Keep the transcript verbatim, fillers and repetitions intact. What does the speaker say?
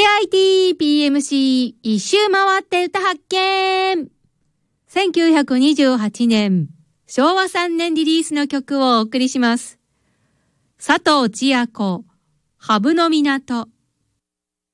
アイティーピーエムシー 一周回って歌発見。せんきゅうひゃくにじゅうはちねん、しょうわさんねんリリースの曲をお送りします。佐藤千夜子、ハブの港。